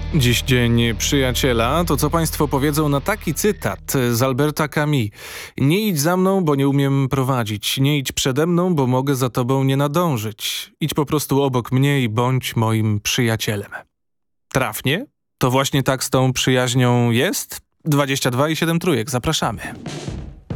Dziś dzień przyjaciela, to co państwo powiedzą na taki cytat z Alberta Camus. Nie idź za mną, bo nie umiem prowadzić. Nie idź przede mną, bo mogę za tobą nie nadążyć. Idź po prostu obok mnie i bądź moim przyjacielem. Trafnie? To właśnie tak z tą przyjaźnią jest? 22 i 7 trójek, zapraszamy.